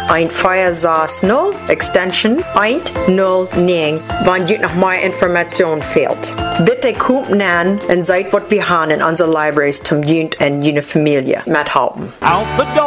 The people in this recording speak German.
1460 Extension 109, wann ihr noch mehr Informationen fehlt. Bitte kommt nan und seid, was wir haben in unseren Libraries zum Jugend und Familie mithelfen. Out the door.